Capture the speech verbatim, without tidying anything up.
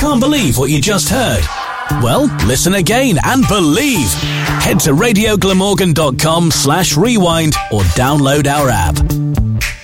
Can't believe what you just heard? Well, listen again and believe. Head to radio glamorgan dot com slash rewind or download our app.